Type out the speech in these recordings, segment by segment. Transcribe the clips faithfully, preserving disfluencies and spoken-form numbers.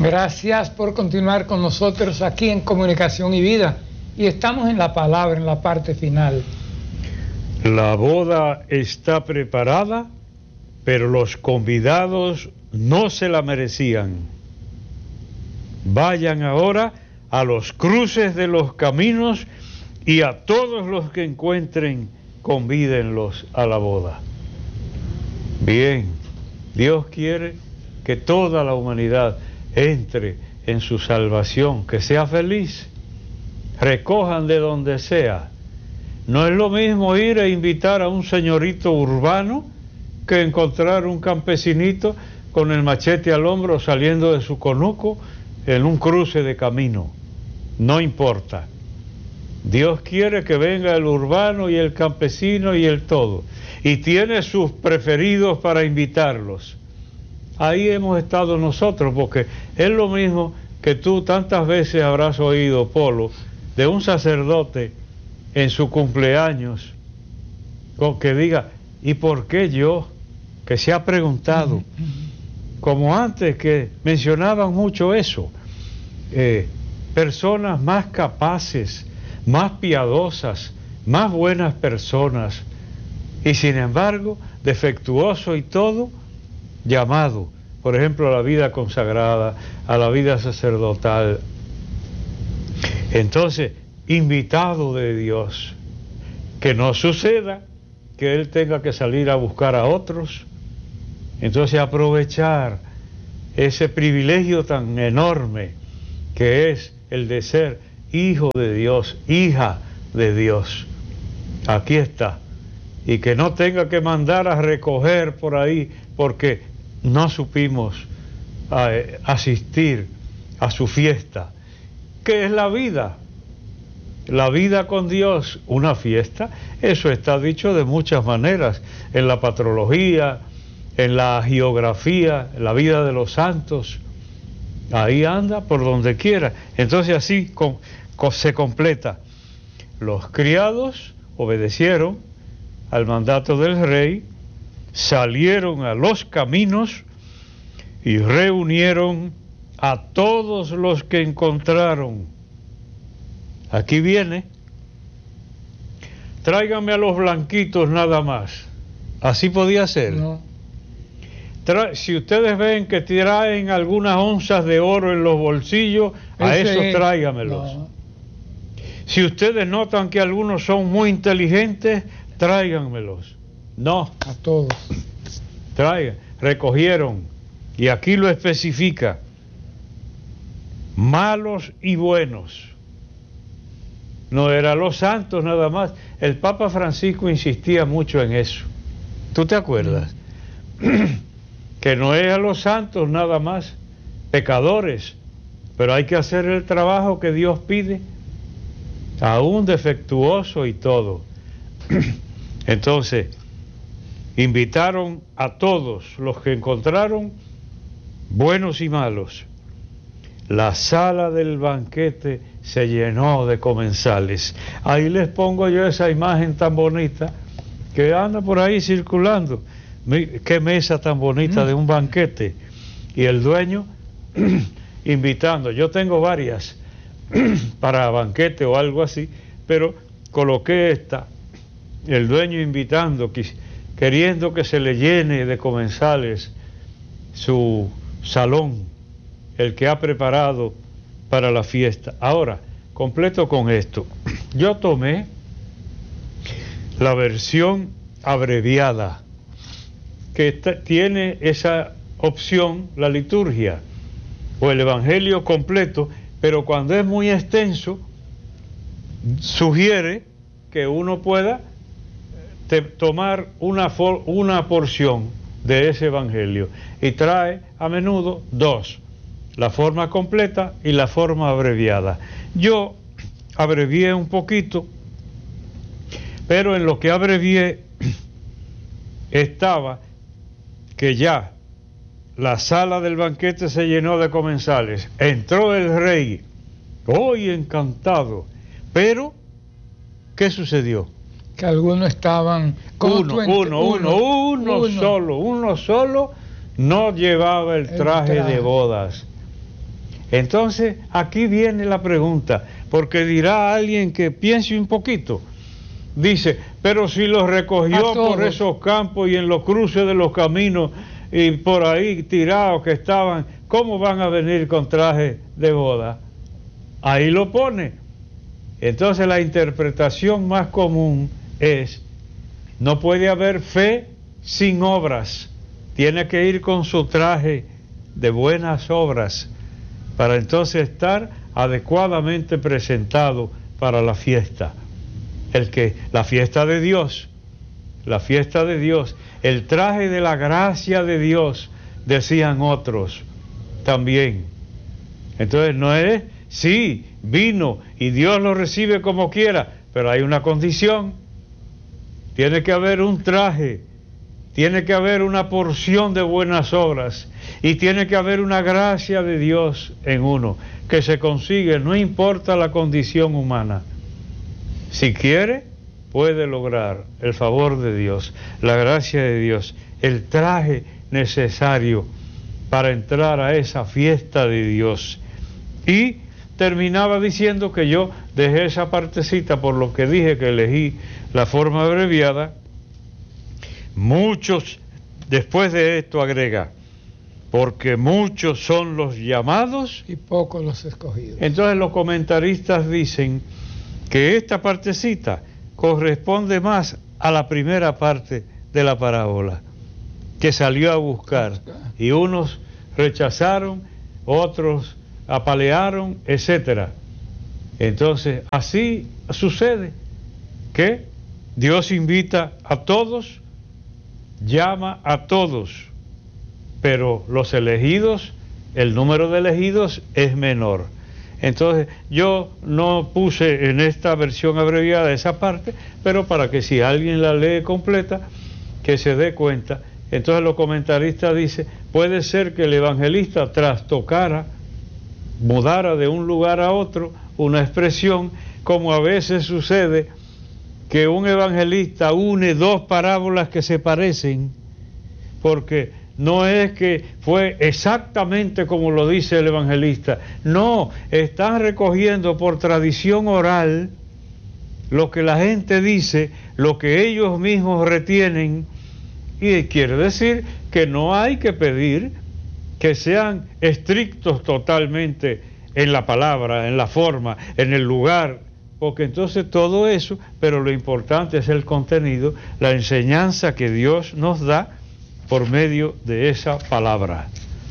Gracias por continuar con nosotros aquí en Comunicación y Vida. Y estamos en la palabra, en la parte final. La boda está preparada, pero los convidados no se la merecían. Vayan ahora a los cruces de los caminos y a todos los que encuentren, convídenlos a la boda. Bien, Dios quiere que toda la humanidad entre en su salvación, que sea feliz. Recojan de donde sea. No es lo mismo ir a invitar a un señorito urbano que encontrar un campesinito con el machete al hombro saliendo de su conuco en un cruce de camino. No importa. Dios quiere que venga el urbano y el campesino y el todo. Y tiene sus preferidos para invitarlos. Ahí hemos estado nosotros, porque es lo mismo que tú tantas veces habrás oído, Polo, de un sacerdote en su cumpleaños, con que diga, ¿y por qué yo? Que se ha preguntado, como antes que mencionaban mucho eso, eh, personas más capaces, más piadosas, más buenas personas, y sin embargo, defectuoso y todo, llamado, por ejemplo, a la vida consagrada, a la vida sacerdotal. Entonces, invitado de Dios, que no suceda que Él tenga que salir a buscar a otros. Entonces, aprovechar ese privilegio tan enorme que es el de ser hijo de Dios, hija de Dios. Aquí está. Y que no tenga que mandar a recoger por ahí porque no supimos eh, asistir a su fiesta. ¿Qué es la vida? La vida con Dios, una fiesta. Eso está dicho de muchas maneras, en la patrología, en la geografía, en la vida de los santos. Ahí anda por donde quiera. Entonces así con, con, se completa. Los criados obedecieron al mandato del rey, salieron a los caminos y reunieron a todos los que encontraron. Aquí viene, tráiganme a los blanquitos nada más. Así podía ser. No. Tra si ustedes ven que traen algunas onzas de oro en los bolsillos, a Ese esos es. tráigamelos. No. Si ustedes notan que algunos son muy inteligentes, tráiganmelos. No. A todos. Traigan. Recogieron. Y aquí lo especifica. Malos y buenos. No eran los santos nada más. El Papa Francisco insistía mucho en eso. ¿Tú te acuerdas? Que no es a los santos nada más, pecadores, pero hay que hacer el trabajo que Dios pide, aún defectuoso y todo. Entonces, invitaron a todos los que encontraron, buenos y malos. La sala del banquete se llenó de comensales. Ahí les pongo yo esa imagen tan bonita que anda por ahí circulando. Qué mesa tan bonita de un banquete. Y el dueño invitando. Yo tengo varias para banquete o algo así, pero coloqué esta. El dueño invitando, queriendo que se le llene de comensales su salón, el que ha preparado para la fiesta. Ahora, completo con esto. Yo tomé la versión abreviada, que tiene esa opción, la liturgia, o el evangelio completo, pero cuando es muy extenso, sugiere que uno pueda te, tomar una, for, una porción de ese evangelio, y trae a menudo dos, la forma completa y la forma abreviada. Yo abrevié un poquito, pero en lo que abrevié estaba que ya la sala del banquete se llenó de comensales, entró el rey, hoy encantado, pero ¿qué sucedió? Que algunos estaban uno, uno, uno, uno, uno, uno solo, uno solo no llevaba el traje, el traje de bodas. Entonces, aquí viene la pregunta, porque dirá alguien que piense un poquito. Dice, pero si los recogió por esos campos y en los cruces de los caminos y por ahí tirados que estaban, ¿cómo van a venir con traje de boda? Ahí lo pone. Entonces la interpretación más común es, no puede haber fe sin obras. Tiene que ir con su traje de buenas obras para entonces estar adecuadamente presentado para la fiesta. El que, la fiesta de Dios, la fiesta de Dios, el traje de la gracia de Dios, decían otros también. Entonces no es, sí, vino y Dios lo recibe como quiera, pero hay una condición. Tiene que haber un traje, tiene que haber una porción de buenas obras y tiene que haber una gracia de Dios en uno, que se consigue, no importa la condición humana. Si quiere, puede lograr el favor de Dios, la gracia de Dios, el traje necesario para entrar a esa fiesta de Dios. Y terminaba diciendo que yo dejé esa partecita por lo que dije que elegí la forma abreviada. Muchos, después de esto agrega, porque muchos son los llamados y pocos los escogidos. Entonces los comentaristas dicen que esta partecita corresponde más a la primera parte de la parábola, que salió a buscar, y unos rechazaron, otros apalearon, etcétera. Entonces, así sucede, que Dios invita a todos, llama a todos, pero los elegidos, el número de elegidos es menor. Entonces, yo no puse en esta versión abreviada esa parte, pero para que si alguien la lee completa, que se dé cuenta. Entonces los comentaristas dicen, puede ser que el evangelista trastocara, mudara de un lugar a otro una expresión, como a veces sucede que un evangelista une dos parábolas que se parecen, porque no es que fue exactamente como lo dice el evangelista, no, están recogiendo por tradición oral lo que la gente dice, lo que ellos mismos retienen, y quiere decir que no hay que pedir que sean estrictos totalmente en la palabra, en la forma, en el lugar, porque entonces todo eso, pero lo importante es el contenido, la enseñanza que Dios nos da por medio de esa palabra.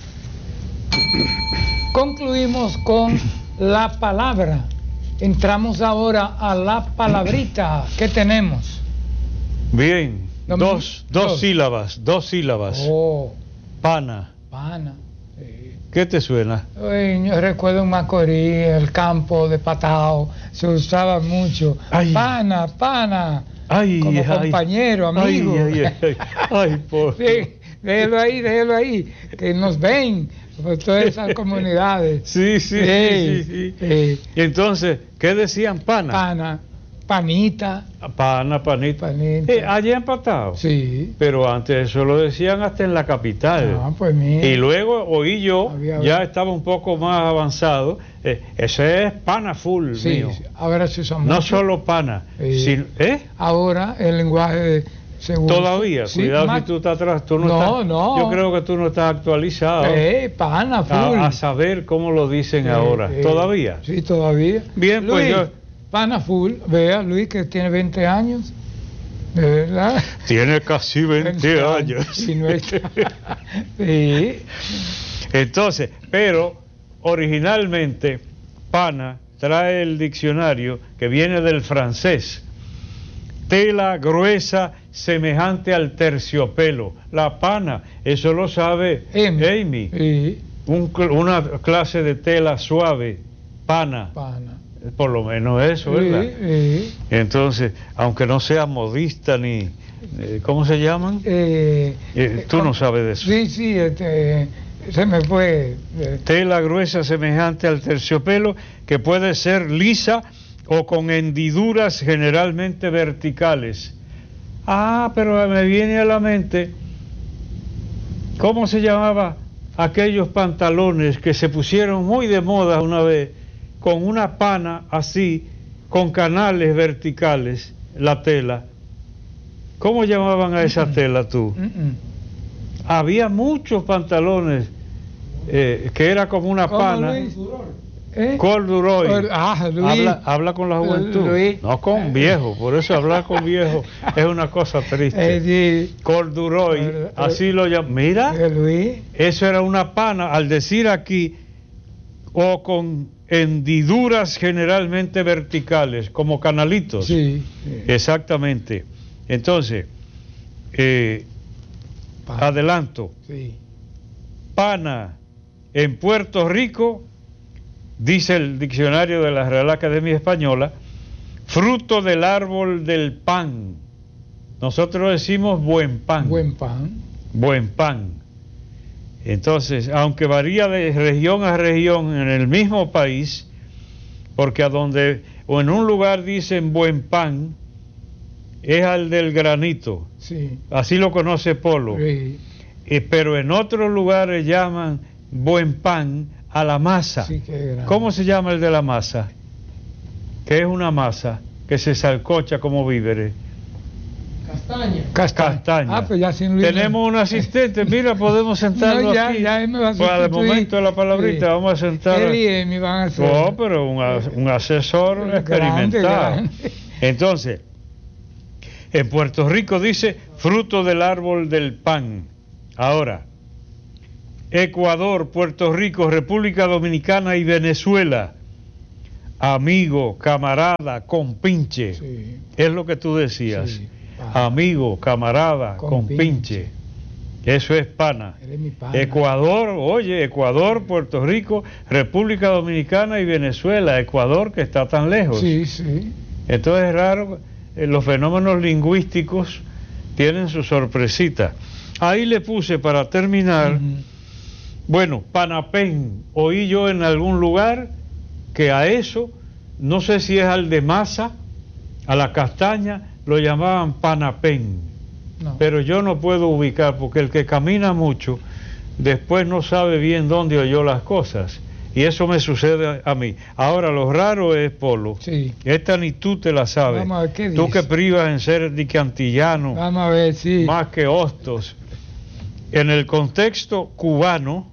Concluimos con la palabra. Entramos ahora a la palabrita. ¿Qué tenemos? Bien, dos, dos, dos sílabas, dos sílabas. Oh. Pana. Pana. Sí. ¿Qué te suena? Ay, yo recuerdo en Macorís, el campo de Patao, se usaba mucho. Ay. Pana, pana. Ay, como ay, compañero, amigo. Ay, ay, ay, ay, por... Sí, déjelo ahí, déjelo ahí, que nos ven por todas esas comunidades. Sí, sí, sí, sí, sí. sí. Y entonces, ¿qué decían? Pana. Pana, panita. Pana, panita. Panita. Eh, allá en Patao. Sí. Pero antes eso lo decían hasta en la capital. Ah, pues mira. Y luego oí yo, Había... ya estaba un poco más avanzado, eh, ese es pana full, sí, mío. Sí, ahora se usa mucho. No solo pana, sí. sino, ¿eh? Ahora el lenguaje se usa. Todavía, sí, cuidado más... si tú estás atrás, tú no, no estás. No, yo creo que tú no estás actualizado. Eh, pana full. A, a saber cómo lo dicen eh, ahora. Eh, ¿Todavía? Sí, todavía. Bien, Luis, pues yo... pana full, vea Luis que tiene veinte años. ¿De verdad? Tiene casi veinte años. Y no está... sí. Entonces, pero originalmente pana trae el diccionario que viene del francés. Tela gruesa semejante al terciopelo. La pana, eso lo sabe Amy. Amy. Sí. Un, una clase de tela suave, pana. Pana. Por lo menos eso, ¿verdad? Sí, sí. Entonces, aunque no sea modista ni... Eh, ¿Cómo se llaman? Eh, eh, tú no sabes de eso. Sí, sí, este, se me fue. Tela gruesa semejante al terciopelo, que puede ser lisa o con hendiduras generalmente verticales. Ah, pero me viene a la mente, ¿cómo se llamaba aquellos pantalones que se pusieron muy de moda una vez, con una pana así, con canales verticales, la tela. ¿Cómo llamaban a esa tela tú? Mm-mm. Había muchos pantalones eh, que era como una ¿Cómo, pana. Luis? ¿Eh? Corduroy. Cor- ah, Luis. Habla, habla con la juventud, Luis. no con viejo. Por eso hablar con viejo es una cosa triste. Eh, sí. Corduroy, Eh, así lo llaman. Mira, Eh, Luis. eso era una pana, al decir aquí, o con hendiduras generalmente verticales, como canalitos. Sí. sí. Exactamente. Entonces, eh, Pa- adelanto. sí. Pana en Puerto Rico, dice el diccionario de la Real Academia Española, fruto del árbol del pan. Nosotros decimos buen pan. Buen pan. Buen pan. Entonces, aunque varía de región a región en el mismo país, porque a donde o en un lugar dicen buen pan, es al del granito, Sí. así lo conoce Polo. Sí. Eh, pero en otros lugares llaman buen pan a la masa. Sí, qué grande. ¿Cómo se llama el de la masa? Que es una masa que se salcocha como víveres. Castaña. Castaña. Castaña. Ah, pues ya sin Luis. Tenemos un asistente, mira, podemos sentarlo No, ya, aquí. ya él me va a Pues al sustituir. momento de la palabrita Sí. vamos a sentar. Él y Emi van a hacer. No, pero un, as- un asesor Grande, experimentado. grande. Entonces, en Puerto Rico dice fruto del árbol del pan. Ahora, Ecuador, Puerto Rico, República Dominicana y Venezuela, amigo, camarada, compinche, Sí. es lo que tú decías. Sí. Ah, Amigo, camarada, Compinche. compinche. Eso es pana. él es mi pana. Ecuador, oye, Ecuador, Puerto Rico, República Dominicana y Venezuela. Ecuador que está tan lejos. Sí, sí. Entonces es raro, eh, los fenómenos lingüísticos tienen su sorpresita. Ahí le puse para terminar, Ujú. bueno, panapén, oí yo en algún lugar que a eso, no sé si es al de masa, a la castaña, lo llamaban panapén, No. pero yo no puedo ubicar porque el que camina mucho después no sabe bien dónde oyó las cosas. Y eso me sucede a mí. Ahora, lo raro es, Polo, Sí. esta ni tú te la sabes. Vamos a ver qué Tú dice. que privas en ser dicantillano, Vamos a ver, sí. más que hostos. En el contexto cubano,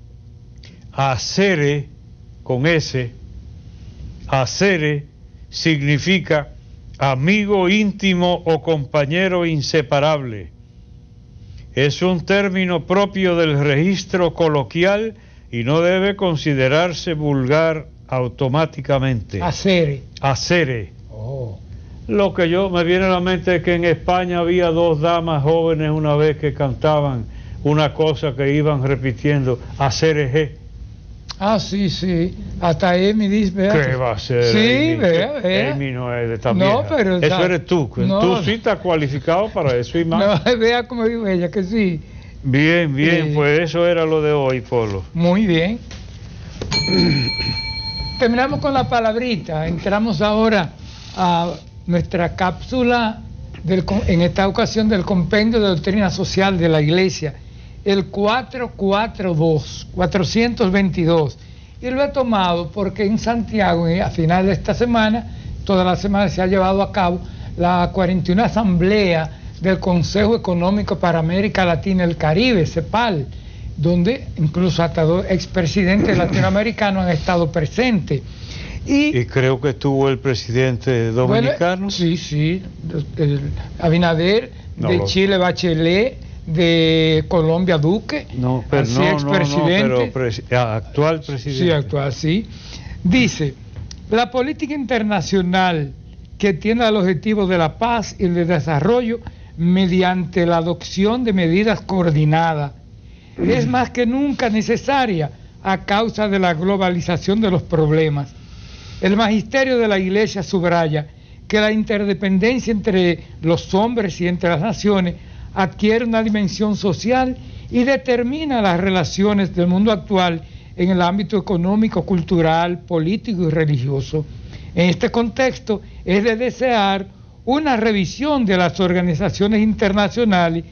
acere, con S, acere significa amigo íntimo o compañero inseparable. Es un término propio del registro coloquial y no debe considerarse vulgar automáticamente. Hacer. Acere. Oh. Lo que yo me viene a la mente es que en España había dos damas jóvenes una vez que cantaban una cosa que iban repitiendo, acere. Ah, sí, sí. Hasta Emi dice, vea. ¿Qué va a ser? Sí, Amy? vea, vea. Amy no es de tan No, vieja. pero Eso está- eres tú. no. Tú sí estás cualificado para eso y más. No, vea como dijo ella, que sí. Bien, bien, Sí. pues eso era lo de hoy, Polo. Muy bien. Terminamos con la palabrita. Entramos ahora a nuestra cápsula, del, con- en esta ocasión del Compendio de Doctrina Social de la Iglesia, el cuatrocientos cuarenta y dos, cuatrocientos veintidós. Y lo he tomado porque en Santiago, a final de esta semana, toda la semana se ha llevado a cabo la cuarenta y una Asamblea del Consejo Económico para América Latina y el Caribe, CEPAL, donde incluso hasta dos expresidentes latinoamericanos han estado presentes. Y, Y creo que estuvo el presidente dominicano. bueno, sí, sí, el Abinader, No de lo- Chile Bachelet, de Colombia Duque, No, pero así no, no, no, expresidente. pero presi- ah, actual presidente. Sí, actual, sí. Dice, la política internacional que tiene el objetivo de la paz y el de desarrollo mediante la adopción de medidas coordinadas es más que nunca necesaria a causa de la globalización de los problemas. El magisterio de la Iglesia subraya que la interdependencia entre los hombres y entre las naciones adquiere una dimensión social y determina las relaciones del mundo actual en el ámbito económico, cultural, político y religioso. En este contexto es de desear una revisión de las organizaciones internacionales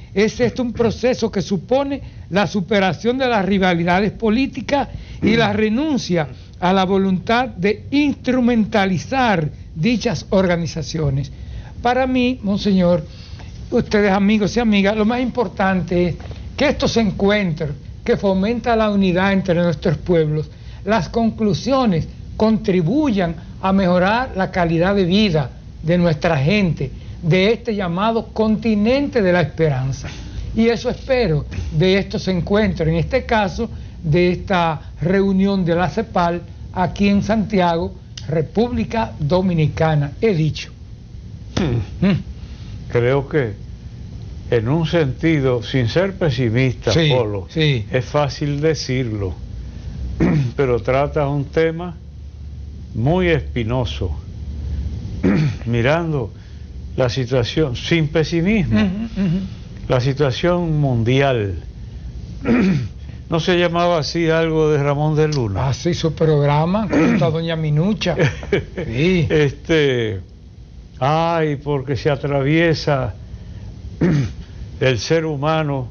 Es este un proceso que supone la superación de las rivalidades políticas y la renuncia a la voluntad de instrumentalizar dichas organizaciones. Para mí, monseñor, ustedes amigos y amigas, lo más importante es que estos encuentros que fomentan la unidad entre nuestros pueblos, las conclusiones contribuyan a mejorar la calidad de vida de nuestra gente, de este llamado continente de la esperanza. Y eso espero de estos encuentros, en este caso de esta reunión de la CEPAL aquí en Santiago, República Dominicana. He dicho. Hmm. Mm. Creo que en un sentido, sin ser pesimista, sí, Polo, sí. es fácil decirlo, pero trata un tema muy espinoso, mirando la situación, sin pesimismo, uh-huh, uh-huh. la situación mundial. ¿No se llamaba así algo de Ramón de Luna? Así su programa, junto a doña Minucha. Sí. Este, ay, porque se atraviesa el ser humano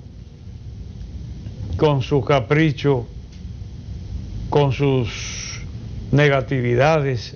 con su capricho, con sus negatividades.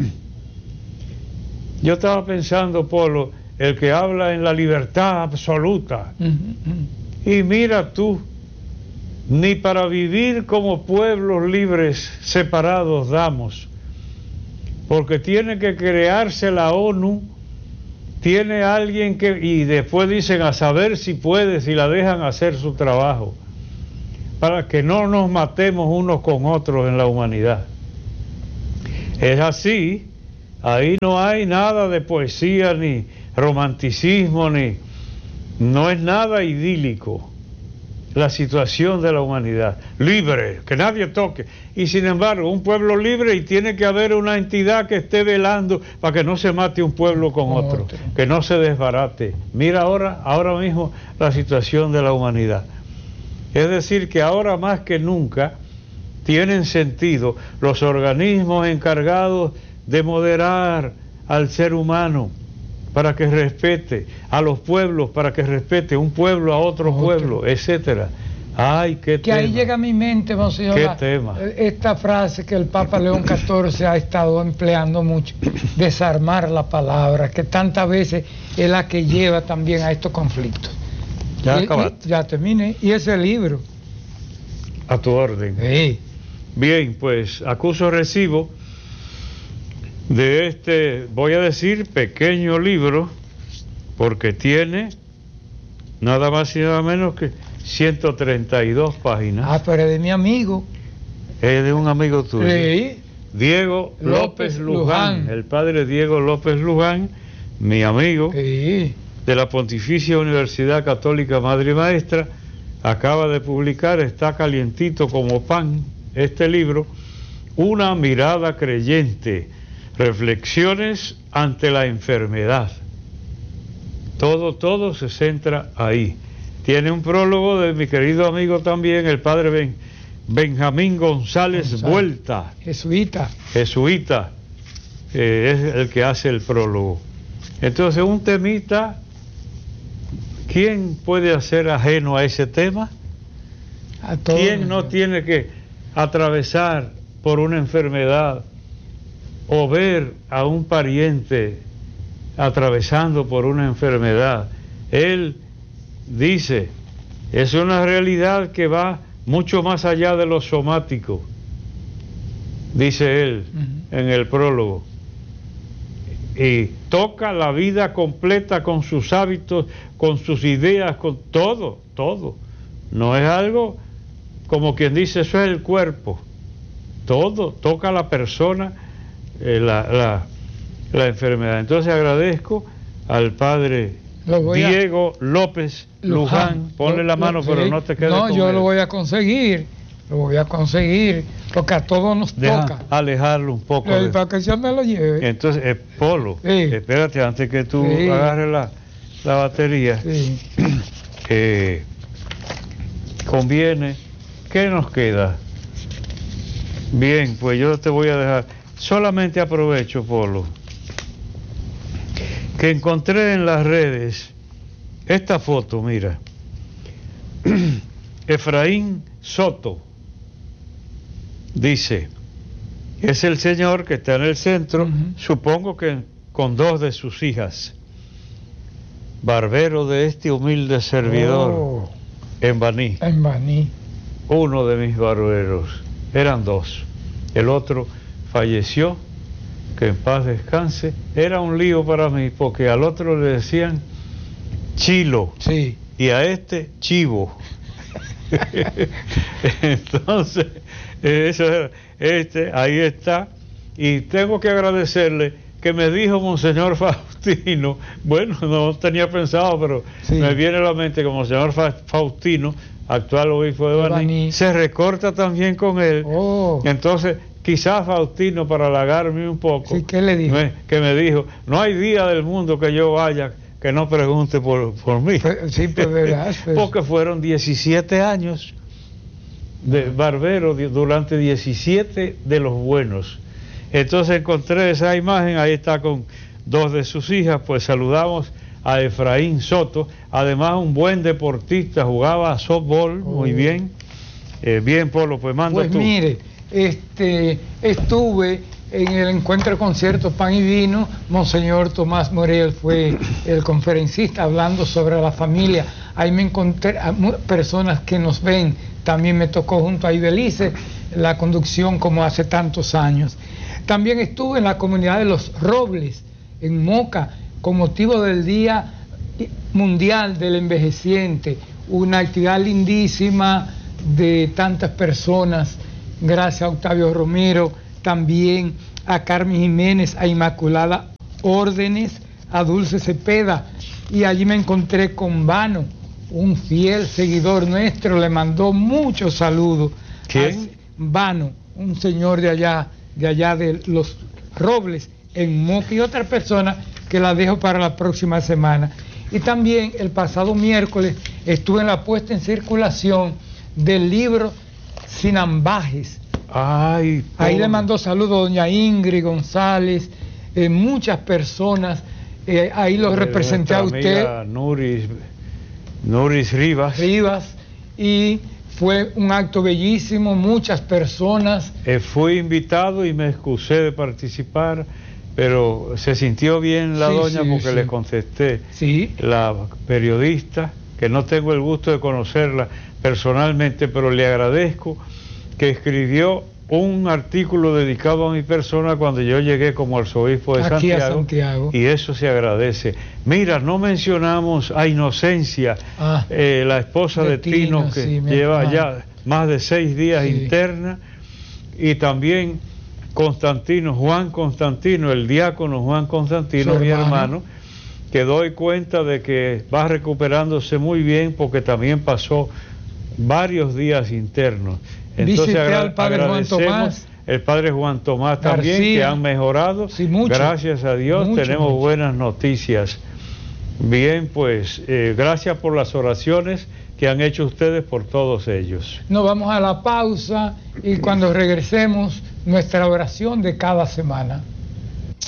Yo estaba pensando, Polo, el que habla en la libertad absoluta. Uh-huh, uh-huh. Y mira tú, ni para vivir como pueblos libres separados damos, porque tiene que crearse la ONU, tiene alguien que, y después dicen a saber si puede, si la dejan hacer su trabajo, para que no nos matemos unos con otros en la humanidad. Es así. Ahí no hay nada de poesía, ni romanticismo, ni... No es nada idílico la situación de la humanidad. Libre, que nadie toque. Y sin embargo, un pueblo libre, y tiene que haber una entidad que esté velando para que no se mate un pueblo con otro, otro. que no se desbarate. Mira ahora, ahora mismo la situación de la humanidad. Es decir, que ahora más que nunca tienen sentido los organismos encargados de moderar al ser humano para que respete, a los pueblos para que respete un pueblo a otro, otro. pueblo, etcétera. Ay, qué que tema. Ahí llega a mi mente, monseñor, qué la, tema. esta frase que el Papa León catorce ha estado empleando mucho, desarmar la palabra, que tantas veces es la que lleva también a estos conflictos. Ya y, acabaste. Y, ya terminé. Y ese libro. A tu orden. Sí. Bien, pues acuso recibo de este, voy a decir, pequeño libro, porque tiene nada más y nada menos que ciento treinta y dos páginas. Ah, pero es de mi amigo. Es de un amigo tuyo. Sí. Diego López, López Luján, Luján, el padre Diego López Luján, mi amigo, sí. de la Pontificia Universidad Católica Madre y Maestra, acaba de publicar, está calientito como pan, este libro, Una mirada creyente, reflexiones ante la enfermedad. Todo, todo se centra ahí. Tiene un prólogo de mi querido amigo también, el padre Ben, Benjamín González, González Vuelta, jesuita. Jesuita, eh, es el que hace el prólogo. Entonces, un temita, ¿quién puede hacer ajeno a ese tema? A todos. ¿Quién no tiene que atravesar por una enfermedad o ver a un pariente atravesando por una enfermedad? Él dice, es una realidad que va mucho más allá de lo somático, dice él uh-huh. en el prólogo, y toca la vida completa con sus hábitos, con sus ideas, con todo, todo. No es algo como quien dice, eso es el cuerpo, todo, toca a la persona, eh, la, la, la enfermedad. Entonces agradezco al padre Diego a... López Luján, Luján. Ponle lo, la mano, lo, pero sí. no te quedes No, con yo él. Lo voy a conseguir, lo voy a conseguir, porque a todos nos Deja toca. Alejarlo un poco. La de... educación me lo lleve. Entonces, eh, Polo, sí. espérate antes que tú sí. agarres la, la batería. Sí. Eh, conviene. ¿Qué nos queda? Bien, pues yo te voy a dejar. Solamente aprovecho, Polo, que encontré en las redes esta foto, mira. Efraín Soto dice, es el señor que está en el centro, uh-huh. supongo que con dos de sus hijas, barbero de este humilde servidor, oh, en Baní. En Baní. Uno de mis barberos, eran dos, el otro falleció, que en paz descanse. Era un lío para mí, porque al otro le decían Chilo, sí, y a este Chivo. Entonces, eso era, este, ahí está, y tengo que agradecerle que me dijo Monseñor Faustino, bueno, no tenía pensado, pero sí, me viene a la mente que Monseñor Faustino, actual obispo de Baní, Baní, se recorta también con él. Oh. Entonces, quizás Faustino, para halagarme un poco, sí, ¿qué le dijo? Me, que me dijo, no hay día del mundo que yo vaya que no pregunte por, por mí. Sí, pues verdad. Pues. Porque fueron diecisiete años de barbero, durante diecisiete de los buenos. Entonces encontré esa imagen, ahí está con dos de sus hijas, pues saludamos a Efraín Soto, además un buen deportista, jugaba a softball, oh, muy bien, eh, bien Polo, pues manda pues tú. Pues mire, este, estuve en el encuentro concierto Pan y Vino, Monseñor Tomás Morel fue el conferencista hablando sobre la familia, ahí me encontré a personas que nos ven, también me tocó junto a Ibelice la conducción como hace tantos años. También estuve en la comunidad de Los Robles, en Moca, con motivo del Día Mundial del Envejeciente, una actividad lindísima de tantas personas, gracias a Octavio Romero, también a Carmen Jiménez, a Inmaculada Órdenes, a Dulce Cepeda, y allí me encontré con Vano, un fiel seguidor nuestro, le mandó muchos saludos. ¿Quién? Vano, un señor de allá, de allá de Los Robles, en Moca, y otra persona que la dejo para la próxima semana. Y también el pasado miércoles estuve en la puesta en circulación del libro Sin Ambajes. Ay, ahí le mandó saludos doña Ingrid González, eh, muchas personas, eh, ahí los representé a usted. Nuris, Nuris Rivas. Rivas, y fue un acto bellísimo, muchas personas. Eh, fui invitado y me excusé de participar, pero se sintió bien la sí, doña sí, porque sí. le contesté. Sí. La periodista, que no tengo el gusto de conocerla personalmente, pero le agradezco, que escribió un artículo dedicado a mi persona cuando yo llegué como arzobispo de Aquí Santiago, a Santiago, y eso se agradece. Mira, no mencionamos a Inocencia, ah, eh, la esposa de, de Tino, Tino, que sí, lleva ah. ya más de seis días sí. interna, y también Constantino, Juan Constantino, el diácono Juan Constantino, mi hermano. hermano, que doy cuenta de que va recuperándose muy bien porque también pasó varios días internos. Entonces agra al padre Juan Tomás, el padre Juan Tomás también, García, que han mejorado, sí, mucho, gracias a Dios, mucho, tenemos mucho. buenas noticias. Bien, pues eh, gracias por las oraciones que han hecho ustedes por todos ellos. Nos vamos a la pausa y cuando regresemos, nuestra oración de cada semana.